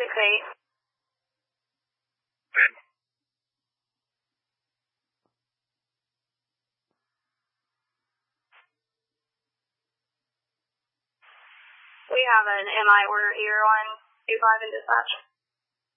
8. We have an MI order here on 25 in dispatch.